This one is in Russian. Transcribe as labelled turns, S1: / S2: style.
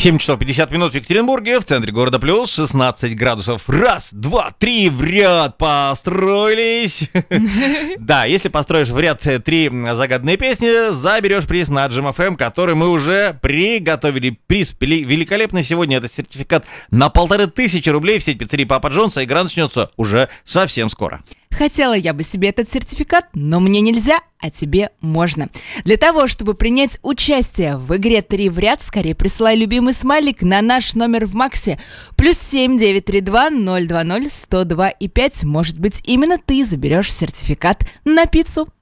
S1: 7 часов 50 минут в Екатеринбурге, в центре города плюс 16 градусов. Раз, два, три, в ряд построились. Да, если построишь в ряд 3 загадные песни, заберешь приз на Джем ФМ, который мы уже приготовили. Приз великолепный сегодня. Это сертификат на 1500 рублей в сеть пиццерии Папа Джонса. Игра начнется уже совсем скоро.
S2: Хотела я бы себе этот сертификат, но мне нельзя, а тебе можно. Для того, чтобы принять участие в игре 3 в ряд, скорее присылай любимый смайлик на наш номер в Максе. +7 932 020 102 и 5. Может быть, именно ты заберешь сертификат на пиццу.